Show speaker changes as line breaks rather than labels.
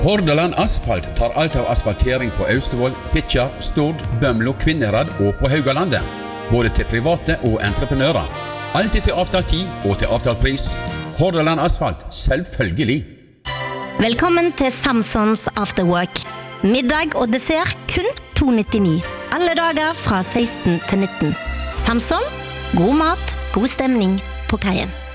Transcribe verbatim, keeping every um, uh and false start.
Hordaland Asfalt tar alt av asfaltering på Austevoll, Fitjar, Stord, Bømlo, Kvinnherad og på Haugalandet. Både til private og entreprenører. Alltid til avtalt tid og til avtalt pris. Hordaland Asfalt, selvfølgelig.
Velkommen til Samsons Afterwork. Middag og dessert kun to nittini. Alle dager fra seksten til nitten. Samson, god mat, god stemning på kajen.